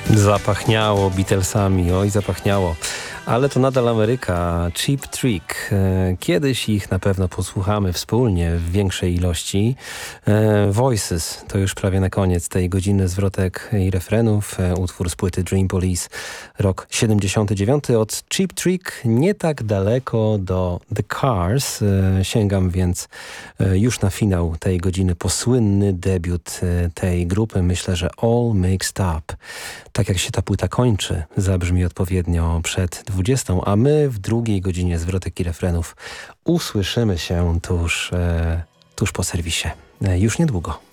Zapachniało Beatlesami, oj zapachniało. Ale to nadal Ameryka, Cheap Trick. Kiedyś ich na pewno posłuchamy wspólnie w większej ilości. Voices to już prawie na koniec tej godziny zwrotek i refrenów. Utwór z płyty Dream Police, rok 79. Od Cheap Trick nie tak daleko do The Cars. Sięgam więc już na finał tej godziny po słynny debiut tej grupy. Myślę, że All Mixed Up. Tak jak się ta płyta kończy, zabrzmi odpowiednio przed 20, a my w drugiej godzinie zwrotek i refrenów usłyszymy się tuż po serwisie. Już niedługo.